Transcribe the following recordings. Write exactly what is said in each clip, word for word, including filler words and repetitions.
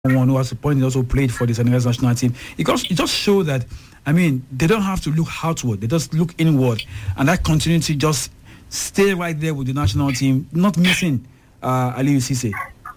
someone who has appointed also played for the Senegalese national team. It just, it just shows that, I mean, they don't have to look outward. They just look inward. And that continuity just stay right there with the national team, not missing uh, Aliou Cisse.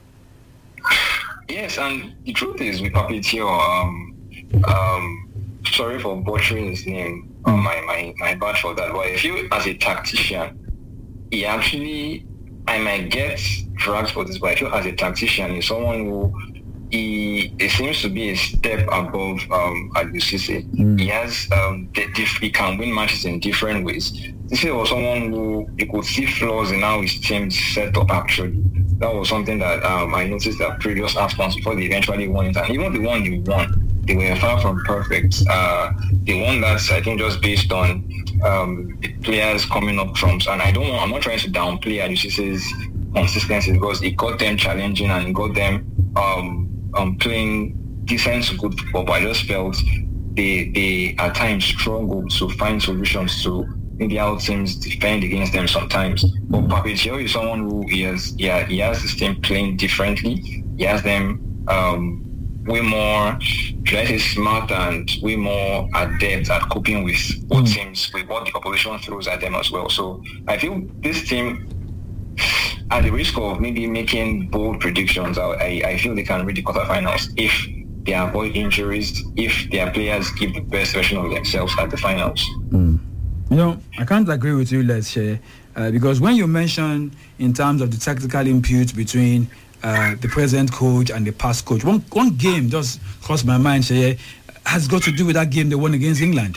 Yes, and the truth is with Papetier, um, um, sorry for butchering his name, mm. uh, my, my, my bad for that, but I feel as a tactician, he actually, I might get dragged for this, but I feel as a tactician, he's someone who He, it seems to be a step above um, Aliou Cisse. Mm. He has, um, the, the, he can win matches in different ways. Cisse was someone who you could see flaws in how his team set up. Actually, that was something that um, I noticed that previous AFCONs before they eventually won it, and even the one they won, they were far from perfect. Uh, they won that, I think, just based on um, the players coming up trumps. And I don't, want, I'm not trying to downplay Aliou Cisse's consistency because it got them challenging and it got them. Um, Um, playing decent to good football, but I just felt they they at times struggled to find solutions to maybe how teams defend against them sometimes. But Papetier is someone who he has yeah he has this team playing differently. He has them um, way more, should I say, smart and way more adept at coping with what mm. teams with what the opposition throws at them as well. So I feel this team, at the risk of maybe making bold predictions, I, I feel they can reach the quarterfinals if they avoid injuries, if their players give the best version of themselves at the finals. Mm. You know, I can't agree with you, let's share, uh, because when you mention in terms of the tactical input between uh, the present coach and the past coach, one one game just crossed my mind, Shea, has got to do with that game they won against England.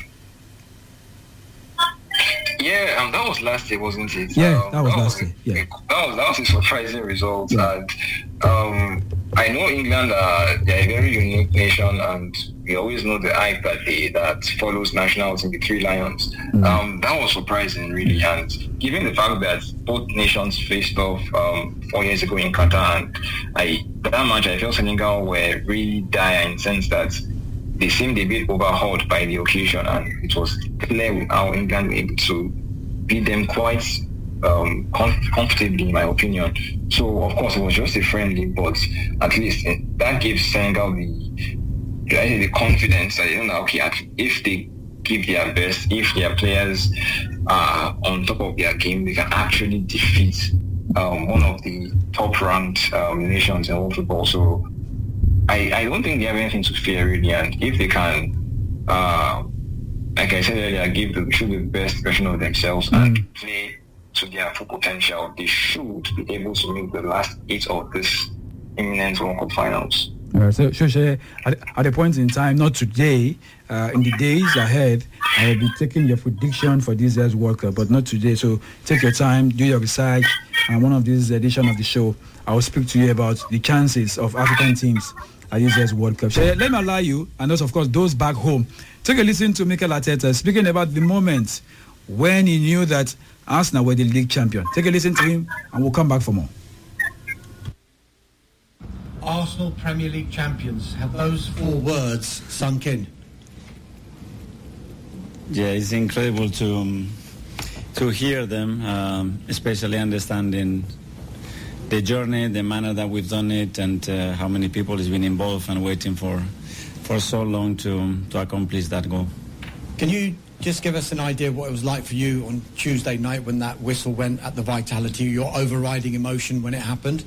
Yeah, um, that was last year, wasn't it? Yeah, um, that was that last was, year. Yeah, that was that was a surprising result. Yeah. And um, I know England are they're a very unique nation, and we always know the hype that they that follows nationals in the Three Lions. Mm. Um, that was surprising, really, and given the fact that both nations faced off um, four years ago in Qatar, and I that match I felt Senegal were really dire in the sense that they seemed a bit overhauled by the occasion, and it was clear how England were able to beat them quite um, com- comfortably, in my opinion. So, of course, it was just a friendly, but at least that gives Senegal the, the confidence that, you know, okay, if they give their best, if their players are on top of their game, they can actually defeat um, one of the top-ranked um, nations in world football. So, I, I don't think they have anything to fear, really, and if they can, uh, like I said earlier, give the, show the best version of themselves mm. and play to their full potential, they should be able to make the last eight of this imminent World Cup finals. All right, so, so, so at, at a point in time, not today, uh, in the days ahead, I will be taking your prediction for this year's World Cup, but not today. So take your time, do your research, and one of these editions of the show, I will speak to you about the chances of African teams at this year's World Cup. So let me allow you, and those, of course, those back home, take a listen to Mikel Arteta speaking about the moment when he knew that Arsenal were the league champion. Take a listen to him, and we'll come back for more. Arsenal Premier League champions. Have those four words sunk in? Yeah, it's incredible to um, to hear them, um, especially understanding the journey, the manner that we've done it, and uh, how many people has been involved and waiting for for so long to to accomplish that goal. Can you just give us an idea of what it was like for you on Tuesday night when that whistle went at the Vitality, your overriding emotion when it happened?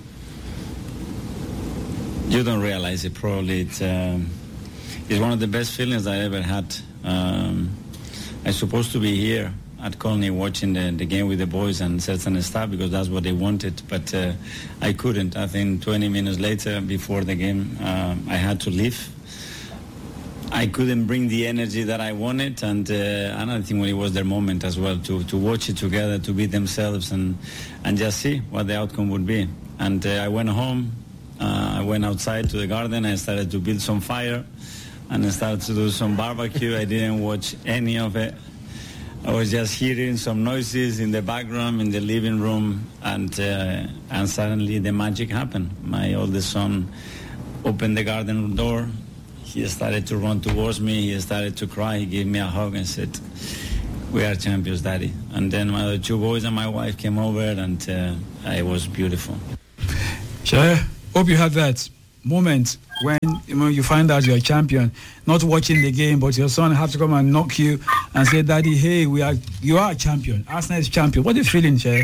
You don't realize it, probably. It's, um, it's one of the best feelings I ever had. Um, I'm supposed to be here at Colney watching the, the game with the boys and certain staff because that's what they wanted, but uh, I couldn't. I think twenty minutes later, before the game, uh, I had to leave. I couldn't bring the energy that I wanted, and uh, another thing when it was their moment as well, to, to watch it together, to be themselves and, and just see what the outcome would be. And uh, I went home, uh, I went outside to the garden, I started to build some fire, and I started to do some barbecue. I didn't watch any of it. I was just hearing some noises in the background, in the living room, and uh, and suddenly the magic happened. My oldest son opened the garden door. He started to run towards me. He started to cry. He gave me a hug and said, "We are champions, Daddy." And then my other two boys and my wife came over, and uh, it was beautiful. Sure. Hope you had that. moment when, when you find out you're a champion, not watching the game, but your son has to come and knock you and say, Daddy, hey, we are you are a champion. Arsenal is champion. What are you feeling, Che?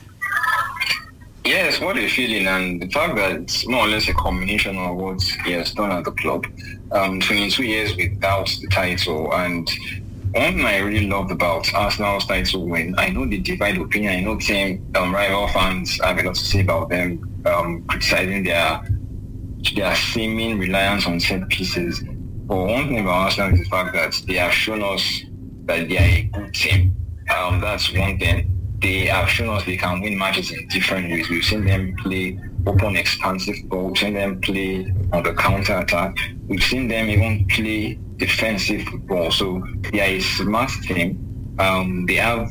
Yes, what a feeling, and the fact that it's more or less a combination of what he has done at the club. Um, twenty-two years without the title, and one thing I really loved about Arsenal's title win, I know they divide opinion. I know team um, rival fans have a lot to say about them, um, criticizing their their seeming reliance on set pieces. But one thing about Arsenal is the fact that they have shown us that they are a good team. Um, that's one thing. They have shown us they can win matches in different ways. We've seen them play open, expansive ball. We've seen them play on the counter-attack. We've seen them even play defensive football. So they are a smart team. Um, they have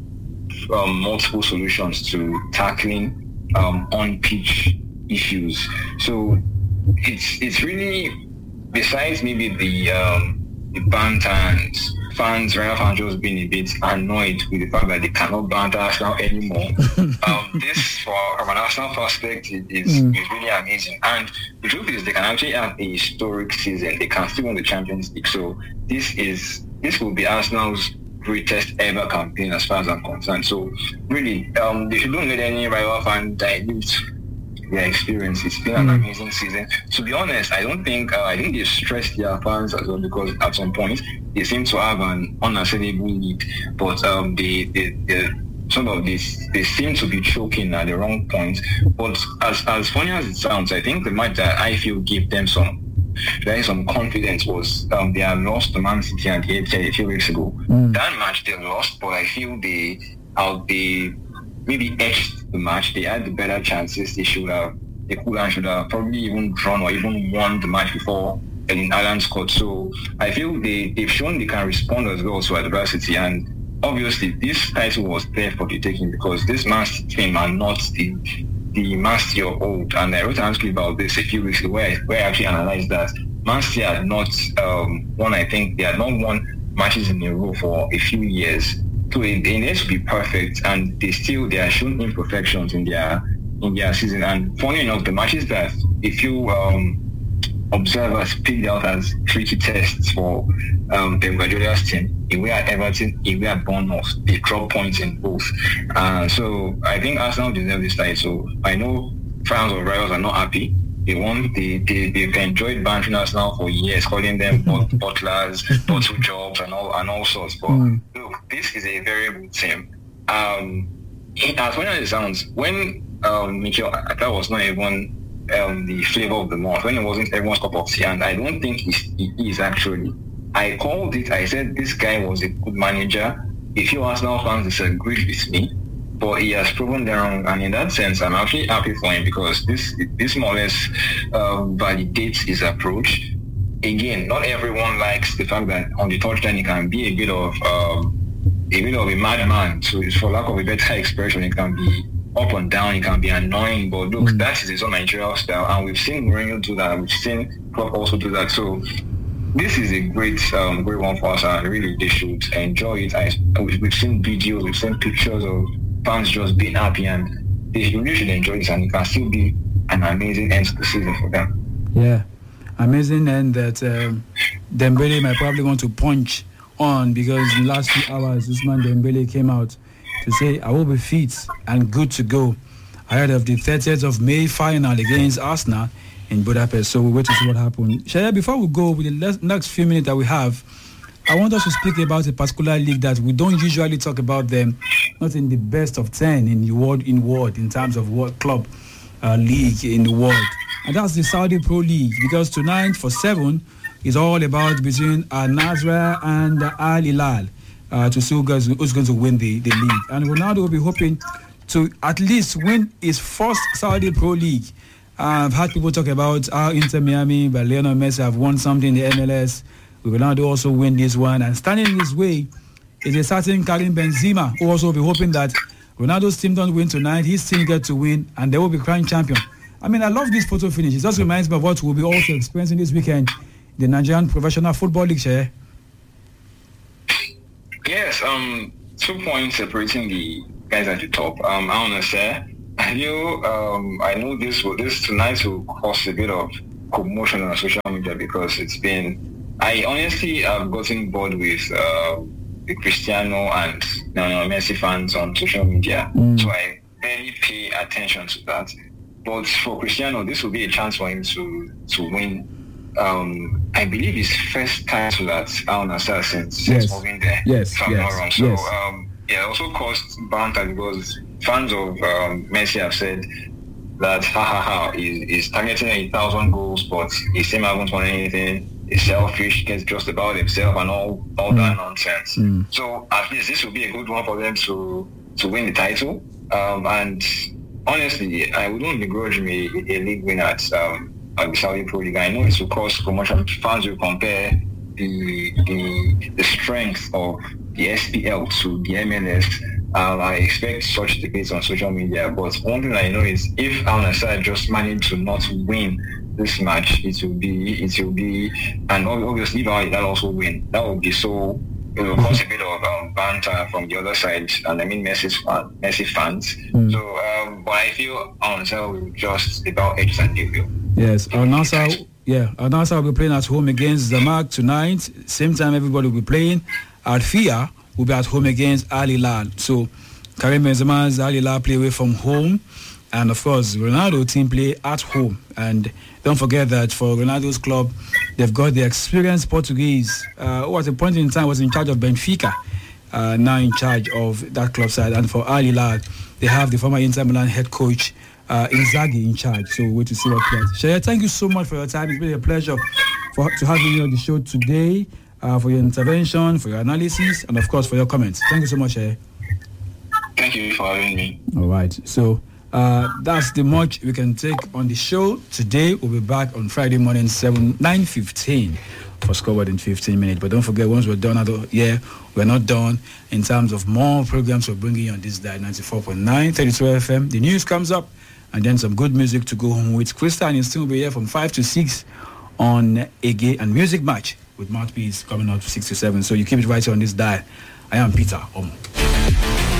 um, multiple solutions to tackling um, on-pitch issues. So it's it's really, besides maybe the, um, the banter and fans, Real fans just being a bit annoyed with the fact that they cannot banter Arsenal anymore. um, this, for, from an Arsenal perspective, is, mm. is really amazing. And the truth is, they can actually have a historic season. They can still win the Champions League. So this is this will be Arsenal's greatest ever campaign as far as I'm concerned. So really, um, they shouldn't let any rival fan dilute their experience. It's been an mm. amazing season. To be honest, I don't think uh, I think they stressed their fans as well, because at some point they seem to have an unassailable lead, but um, they, they, they sort of they, they seem to be choking at the wrong point. But as as funny as it sounds, I think the match that I feel gave them some very some confidence was um, they had lost to Man City and the a few weeks ago. Mm. That match they lost, but I feel they out they. maybe edged the match. They had the better chances. They should have, they could and should have probably even drawn or even won the match before Erling Haaland scored. So I feel they, they've shown they can respond as well to adversity. And obviously this title was there for the taking, because this Man City team are not the the Man City of old. And I wrote an article about this a few weeks ago where I, where I actually analyzed that Man City had not um, won, I think they had not won matches in a row for a few years. So they need to be perfect, and they still they are showing imperfections in their in their season. And funny enough, the matches that a few um, observers picked out as tricky tests for um, Pep Guardiola's team, away at Everton, away at Bournemouth, they drop points in both. Uh, so I think Arsenal deserve this title. I know fans of rivals are not happy. They want they, they they've enjoyed bantering Arsenal for years, calling them but, butlers, bottle jobs, and all and all sorts. But mm. look, this is a very good team. Um, as funny as it sounds, when um, Mikel Arteta was not even um, the flavor of the month, when it wasn't everyone's cup of tea, and I don't think he's, he is actually. I called it. I said this guy was a good manager. A few Arsenal fans disagreed with me, but he has proven them wrong, and in that sense, I'm actually happy for him, because this this more or less uh, validates his approach. Again, not everyone likes the fact that on the touchline he can be a bit of um, a bit of a madman. So, for lack of a better expression, it can be up and down, it can be annoying. But look, mm. that is his own managerial style, and we've seen Mourinho do that. We've seen Klopp also do that. So, this is a great, um, great one for us, and really they should enjoy it. I, we've seen videos, we've seen pictures of fans just being happy, and they really should enjoy this, and it can still be an amazing end to the season for them. Yeah, amazing end that um, Dembele might probably want to punch on, because in the last few hours, this man Dembele came out to say, I will be fit and good to go ahead of the thirtieth of May final against Arsenal in Budapest. So we'll wait to see what happens. Shaya, before we go with the next few minutes that we have, I want us to speak about a particular league that we don't usually talk about them, not in the best of ten in the world, in world, in terms of what club uh, league in the world. And that's the Saudi Pro League, because tonight for seven is all about between Al Nassr and Al Hilal uh, to see who's going to win the, the league. And Ronaldo will be hoping to at least win his first Saudi Pro League. Uh, I've had people talk about how Inter Miami by Lionel Messi have won something in the M L S. We will now also win this one. And standing in his way is a certain Karim Benzema, who also will be hoping that Ronaldo's team don't win tonight, his team get to win, and they will be crowned champion. I mean, I love this photo finish. It just reminds me of what we'll be also experiencing this weekend, the Nigerian Professional Football League, share. Yes, um, two points separating the guys at the top. Um, I want to say, I know, um, I know this will, this tonight will cause a bit of commotion on social media because it's been, I honestly have gotten bored with uh, the Cristiano and you know, Messi fans on social media. Mm. So I barely pay attention to that. But for Cristiano, this will be a chance for him to, to win. Um, I believe his first title at Al Nassr since, yes. since moving there. Yes, if I'm yes, not wrong. So yes. um, yeah, it also caused banter because fans of um, Messi have said that ha ha ha he's, he's targeting a thousand goals, but he still hasn't won anything. He's selfish, gets just about himself, and all all mm. that nonsense. Mm. So at least this will be a good one for them to to win the title. Um, and honestly, I wouldn't begrudge me a, a league win at um, at the Saudi Pro League. I know it's of course commercial. Fans will compare the the the strength of the S P L to the M L S. Um, I expect such debates on social media, but one thing I know is if Al Nassr just managed to not win this match, it will be, it will be, and obviously if Al Hilal also win, that would be so, it will cause a bit of um, banter from the other side, and I mean Messi, fan, Messi fans. Mm. So, um, but I feel Al Nassr will just about edge and debut. Yes, Al Nassr, yeah, Al Nassr will be playing at home against Zamalek tonight. Same time everybody will be playing. Al Fia will be at home against Al Hilal. So Karim Benzema's Al Hilal play away from home, and of course Ronaldo team play at home. And don't forget that for Ronaldo's club, they've got the experienced Portuguese uh, who at a point in time was in charge of Benfica, uh, now in charge of that club side. And for Al Hilal, they have the former Inter Milan head coach uh, Inzaghi in charge. So we'll wait to see what plays. Shaya, thank you so much for your time. It's been a pleasure for to have you on the show today. Uh, for your intervention, for your analysis, and of course for your comments. Thank you so much, eh? Thank you for having me. All right. So uh, that's the much we can take on the show today. We'll be back on Friday morning, seven nine fifteen for Scoreboard in fifteen minutes. But don't forget, once we're done out of here, we're not done in terms of more programs we're bringing you on this day, ninety-four point nine, thirty-two F M. The news comes up, and then some good music to go home with. Krista and Instinct will be here from five to six on Ege and Music Match, with Mouthpiece coming out to six to seven. So you keep it right here on this dial. I am Peter Omo.